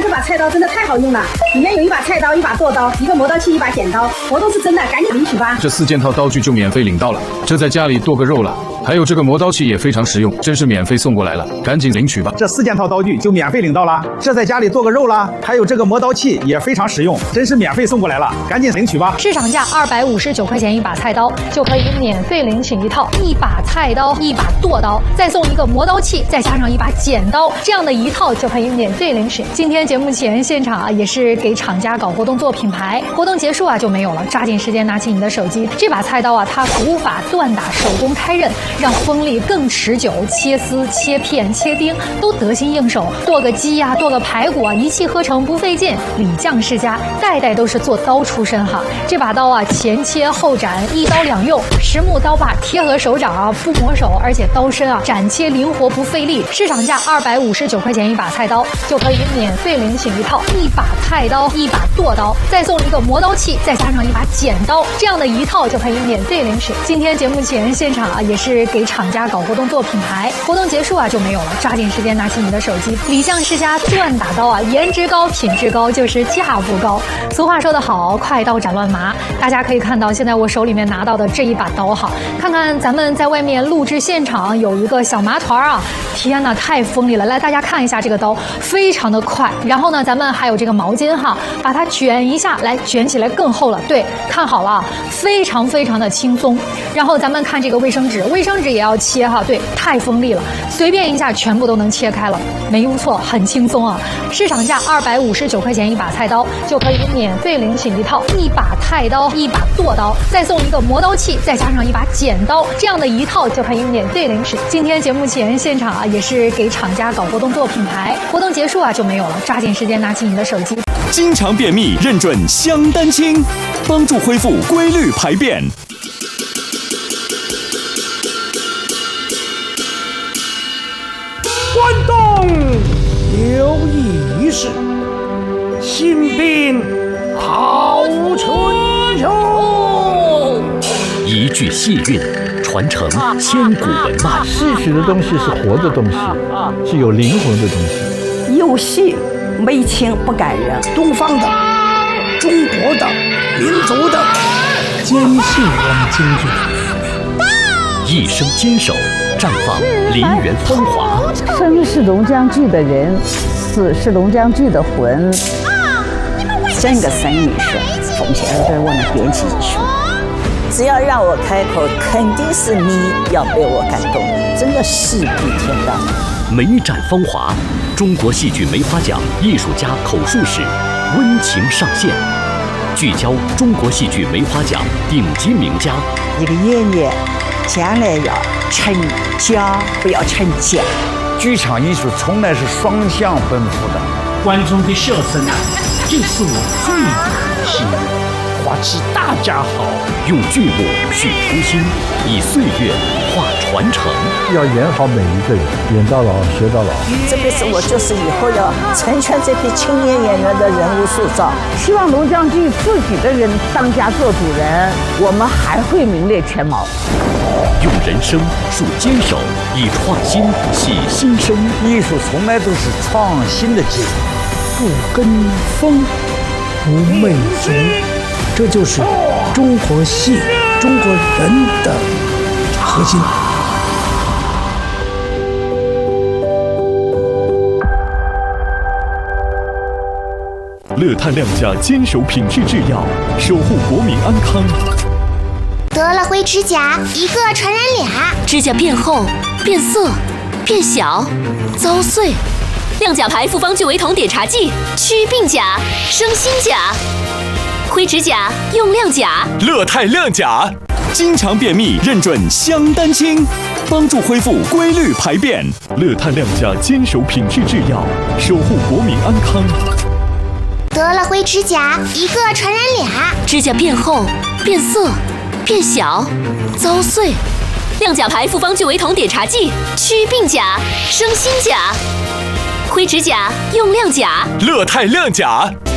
这把菜刀真的太好用了，里面有一把菜刀、一把剁刀、一个磨刀器、一把剪刀，活动是真的，赶紧领取吧！ 这4件套刀具就免费领到了，这在家里剁个肉了。还有这个磨刀器也非常实用，真是免费送过来了，赶紧领取吧！ 这4件套刀具就免费领到了，这在家里剁个肉啦。还有这个磨刀器也非常实用，真是免费送过来了，赶紧领取吧！ 市场价259块钱一把菜刀，就可以免费领取一套1把菜刀、1把剁刀，再送一个磨刀器，再加上1把剪刀，这样的一套就可以免费领取。今天节目前现场也是给厂家搞活动做品牌，活动结束就没有了，抓紧时间拿起你的手机，这把菜刀它古法锻打，手工开刃，让锋利更持久，切丝、切片、切丁都得心应手，剁个鸡剁个排骨一气呵成，不费劲。李将世家代代都是做刀出身哈，这把刀前切后斩，一刀两用，实木刀把贴合手掌不磨手，而且刀身斩切灵活不费力。市场价259块钱一把菜刀，就可以免费领取一套1把菜刀、1把剁刀，再送一个磨刀器，再加上1把剪刀，这样的一套就可以免费领取。今天节目前现场也是给厂家搞活动做品牌，活动结束就没有了，抓紧时间拿起你的手机。李将世家锻打刀颜值高、品质高，就是价不高。俗话说得好，快刀斩乱麻。大家可以看到，现在我手里面拿到的这一把刀看看咱们在外面录制现场有一个小麻团天哪，太锋利了！来，大家看一下这个刀，非常的快。然后呢，咱们还有这个毛巾把它卷一下，来卷起来更厚了。对，看好了，非常非常的轻松。然后咱们看这个卫生纸，卫生纸也要切对，太锋利了，随便一下全部都能切开了，没误错，很轻松市场价259块钱一把菜刀，就可以免费领取一套1把菜刀、1把剁刀，再送一个磨刀器，再加上1把剪刀，这样的一套就可以免费领取。今天节目前现场也是给厂家搞活动做品牌，活动结束就没有了，抓紧时间拿起你的手机。 经常便秘认准香丹清，帮助恢复规律排便。 关东有义士，新兵好春秋。 一句戏韵，传承千古文脉。 戏曲的东西是活的东西，是有灵魂的东西。 有戏没情不感人， 东方的、中国的、民族的，坚信我们京剧。 一生坚守，绽放梨园风华。 生是龙江剧的人，死是龙江剧的魂。 整个生意是奉献给我们编辑艺术。只要让我开口，肯定是你要被我感动，真的戏比天大。 梅展风华，中国戏剧梅花奖艺术家口述史温情上线，聚焦中国戏剧梅花奖顶级名家。 一个演员将来要成家，不要成家。 剧场艺术从来是双向奔赴的， 观众的笑声就是我最大的心愿。花期大家好， 用剧目续初心，以岁月画传承。 要演好每一个人，演到老学到老。 这辈子我就是以后要成全这批青年演员的人物塑造。 希望龙江剧自己的人当家做主人，我们还会名列前茅。 用人生树坚守，以创新洗新生。 艺术从来都是创新的结果， 不跟风，不媚俗。这就是中国戏、中国人的核心。 乐泰亮家坚守品质制药，守护国民安康。 得了灰指甲，一个传染俩， 指甲变厚、变色、变小、遭碎。亮甲牌复方聚维酮碘茶剂，祛病甲，生新甲。灰指甲用亮甲， 乐泰亮甲，经常便秘认准香丹清，帮助恢复规律排便。乐泰亮家坚守品质制药，守护国民安康。 得了灰指甲，一个传染俩， 指甲变厚、变色、变小、遭碎。亮甲牌复方聚维酮碘茶剂，祛病甲，生新甲。灰指甲用亮甲， 乐泰亮甲。